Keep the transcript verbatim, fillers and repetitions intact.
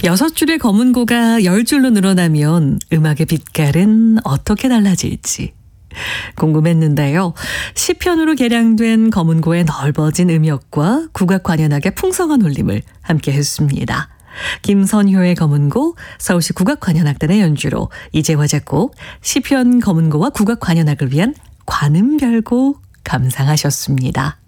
여섯 줄의 검은고가 열 줄로 늘어나면 음악의 빛깔은 어떻게 달라질지 궁금했는데요. 시편으로 개량된 검은고의 넓어진 음역과 국악 관현악의 풍성한 울림을 함께 했습니다. 김선효의 검은고, 서울시 국악관현악단의 연주로 이재화 작곡, 시편 검은고와 국악관현악을 위한 관음별곡 감상하셨습니다.